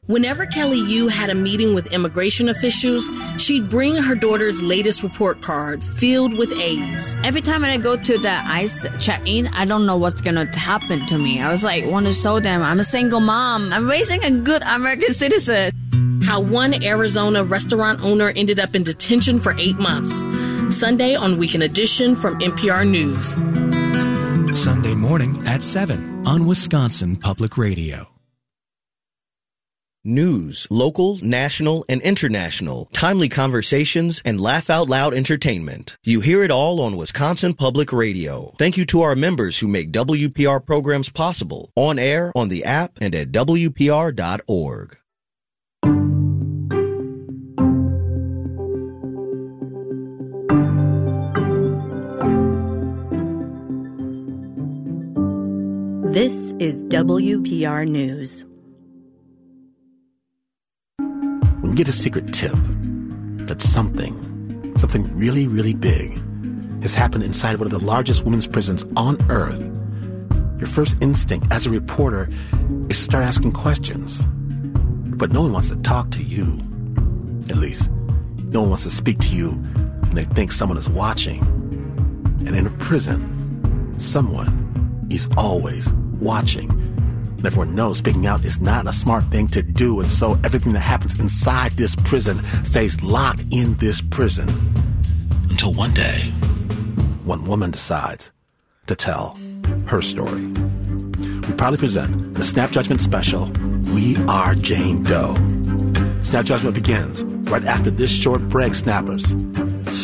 Whenever Kelly Yu had a meeting with immigration officials, she'd bring her daughter's latest report card filled with A's. Every time I go to the ICE check-in, I don't know what's going to happen to me. I was like, want to show them I'm a single mom. I'm raising a good American citizen. How one Arizona restaurant owner ended up in detention for 8 months. Sunday on Weekend Edition from NPR News. Sunday morning at 7 on Wisconsin Public Radio. News, local, national, and international, timely conversations, and laugh-out-loud entertainment. You hear it all on Wisconsin Public Radio. Thank you to our members who make WPR programs possible, on air, on the app, and at WPR.org. This is WPR News. When you get a secret tip that something really, really big has happened inside one of the largest women's prisons on earth, your first instinct as a reporter is to start asking questions. But no one wants to talk to you. At least, no one wants to speak to you when they think someone is watching. And in a prison, someone is always watching. And everyone knows speaking out is not a smart thing to do, and so everything that happens inside this prison stays locked in this prison. Until one day, one woman decides to tell her story. We proudly present the Snap Judgment Special, We Are Jane Doe. Snap Judgment begins right after this short break, Snappers.